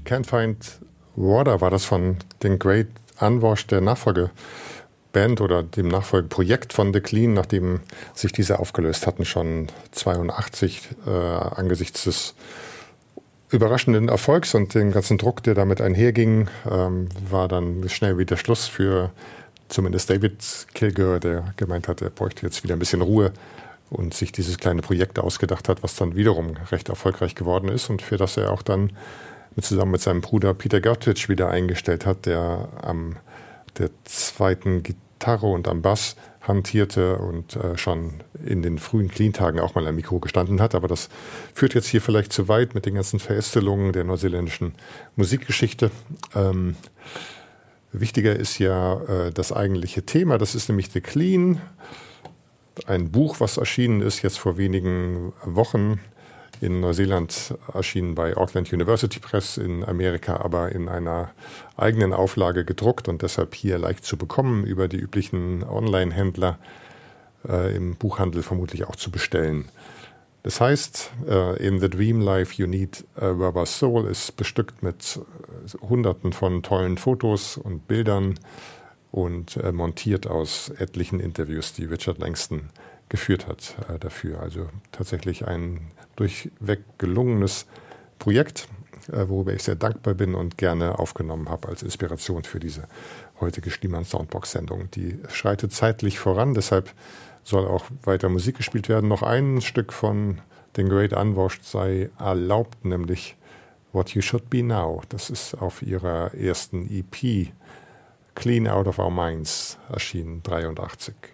Can't Find Water war das von den Great Unwashed, der Nachfolgeband oder dem Nachfolgeprojekt von The Clean, nachdem sich diese aufgelöst hatten, schon 82, angesichts des überraschenden Erfolgs und dem ganzen Druck, der damit einherging, war dann schnell wieder Schluss für zumindest David Kilgour, der gemeint hat, er bräuchte jetzt wieder ein bisschen Ruhe und sich dieses kleine Projekt ausgedacht hat, was dann wiederum recht erfolgreich geworden ist und für das er auch dann zusammen mit seinem Bruder Peter Gertwich wieder eingestellt hat, der am der zweiten Gitarre und am Bass hantierte und schon in den frühen Clean-Tagen auch mal am Mikro gestanden hat. Aber das führt jetzt hier vielleicht zu weit mit den ganzen Verästelungen der neuseeländischen Musikgeschichte. Wichtiger ist ja das eigentliche Thema, das ist nämlich The Clean, ein Buch, was erschienen ist jetzt vor wenigen Wochen, in Neuseeland erschienen bei Auckland University Press, in Amerika aber in einer eigenen Auflage gedruckt und deshalb hier leicht zu bekommen, über die üblichen Online-Händler im Buchhandel vermutlich auch zu bestellen. Das heißt, In the Dream Life You Need a Rubber Soul ist bestückt mit Hunderten von tollen Fotos und Bildern und montiert aus etlichen Interviews, die Richard Langston geführt hat dafür. Also tatsächlich ein durchweg gelungenes Projekt, worüber ich sehr dankbar bin und gerne aufgenommen habe als Inspiration für diese heutige Schliemann-Soundbox-Sendung. Die schreitet zeitlich voran, deshalb soll auch weiter Musik gespielt werden. Noch ein Stück von den Great Unwashed sei erlaubt, nämlich What You Should Be Now. Das ist auf ihrer ersten EP Clean Out of Our Minds erschienen, 83.